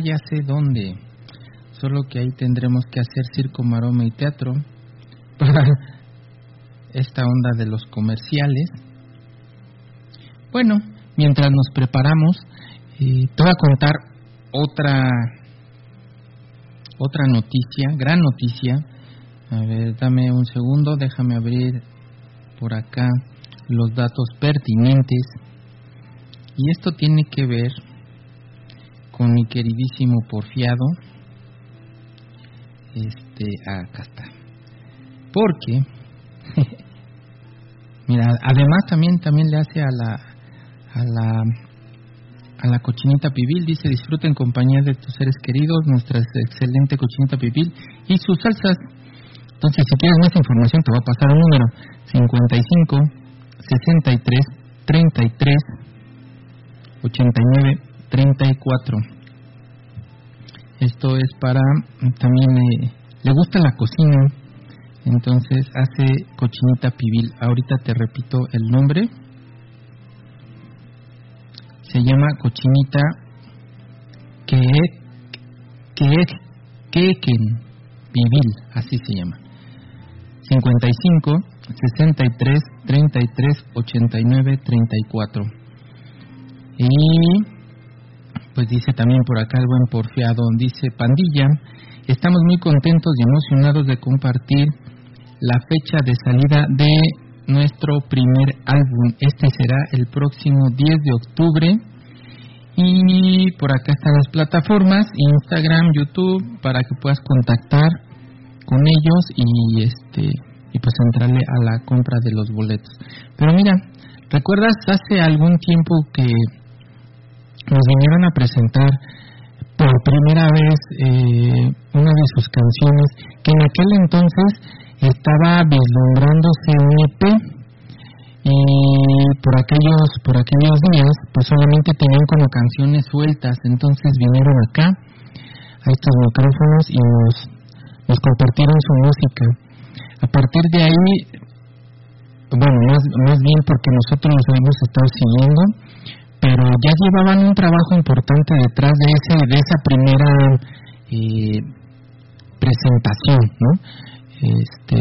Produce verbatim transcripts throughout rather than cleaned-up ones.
ya sé dónde. Solo que ahí tendremos que hacer circo, maroma y teatro para esta onda de los comerciales. Bueno, mientras nos preparamos, eh, te voy a contar otra otra noticia, gran noticia. A ver, dame un segundo, déjame abrir por acá los datos pertinentes. Y esto tiene que ver con mi queridísimo Porfiado. Este, acá está. Porque, mira, además también también le hace a la a la a la cochinita pibil. Dice: disfruta en compañía de tus seres queridos nuestra excelente cochinita pibil y sus salsas. Entonces, si quieres más información, te voy a pasar un número: cincuenta y cinco, sesenta y tres, treinta y tres, ochenta y nueve, treinta y cuatro. Esto es para, también eh, le gusta la cocina, entonces hace cochinita pibil. Ahorita te repito el nombre. Se llama cochinita Quequén pibil, así se llama. cincuenta y cinco, sesenta y tres, treinta y tres, ochenta y nueve, treinta y cuatro. Y pues dice también por acá el buen Porfiado, dice: pandilla, estamos muy contentos y emocionados de compartir la fecha de salida de nuestro primer álbum. Este será el próximo diez de octubre. Y por acá están las plataformas: Instagram, YouTube, para que puedas contactar con ellos y este y pues entrarle a la compra de los boletos. Pero mira, ¿recuerdas hace algún tiempo que nos vinieron a presentar por primera vez eh, una de sus canciones, que en aquel entonces estaba vislumbrándose un E P, y por aquellos por aquellos días pues solamente tenían como canciones sueltas? Entonces vinieron acá a estos micrófonos y nos, nos compartieron su música. A partir de ahí, bueno, más, más bien porque nosotros los hemos estado siguiendo, pero ya llevaban un trabajo importante detrás de ese de esa primera eh, presentación, ¿no? Este,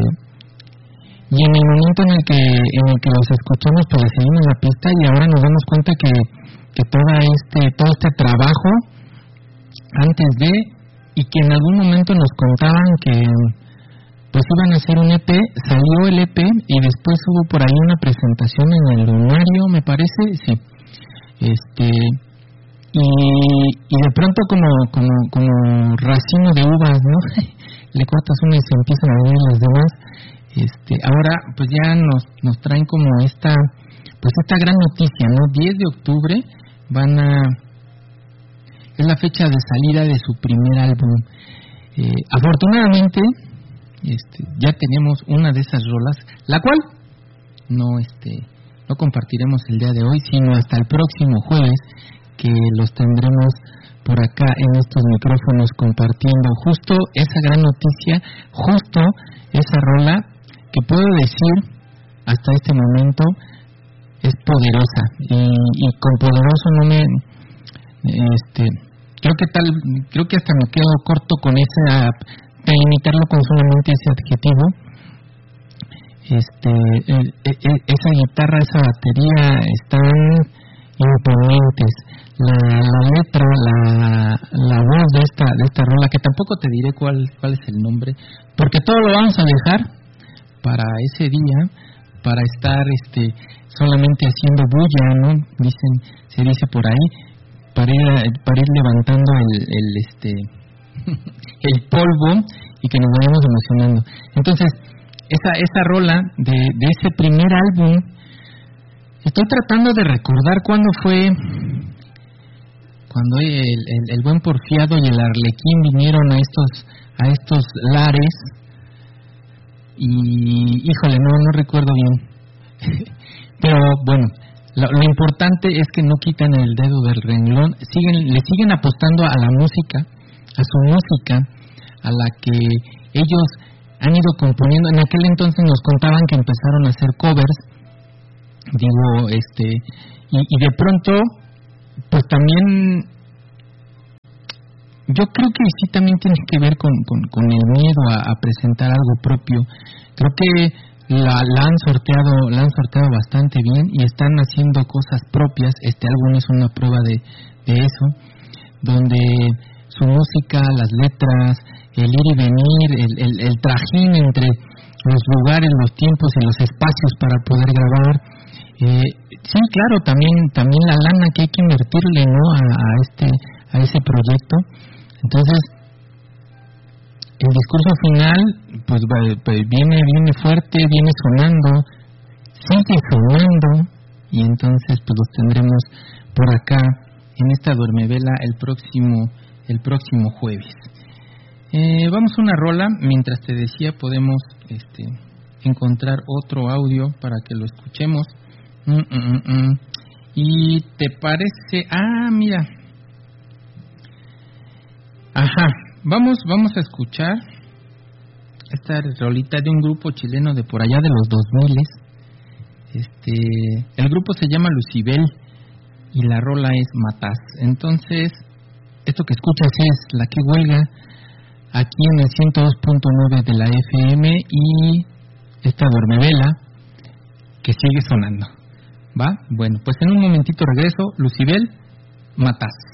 y en el momento en el que en el que los escuchamos, pues les seguimos la pista y ahora nos damos cuenta que que toda este todo este trabajo antes de, y que en algún momento nos contaban que pues iban a hacer un E P, salió el E P y después hubo por ahí una presentación en el Lunario, me parece, sí. Este y, y de pronto como como como racimo de uvas, ¿no? Le cortas una y se empiezan a venir las demás. Este, ahora pues ya nos nos traen como esta pues esta gran noticia, ¿no? diez de octubre van a es la fecha de salida de su primer álbum. Eh, afortunadamente este ya tenemos una de esas rolas, la cual no este no compartiremos el día de hoy, sino hasta el próximo jueves, que los tendremos por acá en estos micrófonos compartiendo justo esa gran noticia, justo esa rola que puedo decir hasta este momento es poderosa, y, y con poderoso no me este creo que tal creo que hasta me quedo corto con esa, de imitarlo con solamente ese adjetivo. Este el, el, esa guitarra, esa batería están imponentes. La, la letra, la, la voz de esta de esta rola, que tampoco te diré cuál cuál es el nombre, porque todo lo vamos a dejar para ese día, para estar este solamente haciendo bulla, ¿no? Dicen, se dice por ahí, para ir para ir levantando el, el este el polvo y que nos vayamos emocionando. Entonces, esa esa rola de de ese primer álbum, estoy tratando de recordar cuándo fue cuando el, el, el buen Porfiado y el Arlequín vinieron a estos a estos lares, y híjole, no no recuerdo bien. Pero bueno, lo, lo importante es que no quitan el dedo del renglón, siguen le siguen apostando a la música, a su música, a la que ellos han ido componiendo. En aquel entonces nos contaban que empezaron a hacer covers, digo, este, y, y de pronto, pues también yo creo que sí también tiene que ver con, con, con el miedo a, a presentar algo propio. Creo que la, la han sorteado, la han sorteado bastante bien y están haciendo cosas propias. Este álbum es una prueba de, de eso, donde su música, las letras, el ir y venir, el, el, el trajín entre los lugares, los tiempos y los espacios para poder grabar. Eh, sí, claro, también también la lana que hay que invertirle, ¿no? A, a este a ese proyecto. Entonces, el discurso final, pues, pues viene viene fuerte, viene sonando, sigue sonando, y entonces pues los tendremos por acá en esta duermevela el próximo el próximo jueves. Eh, vamos a una rola. Mientras te decía, podemos este, encontrar otro audio para que lo escuchemos. Mm, mm, mm, mm. Y te parece, ah, mira, ajá, vamos, vamos a escuchar esta rolita de un grupo chileno de por allá de los dos miles. Este, el grupo se llama Lucibel y la rola es Matás. Entonces, esto que escuchas es La que Huelga, aquí en el ciento dos punto nueve de la F M, y esta duermevela que sigue sonando. ¿Va? Bueno, pues en un momentito regreso. Lucibel, Matás.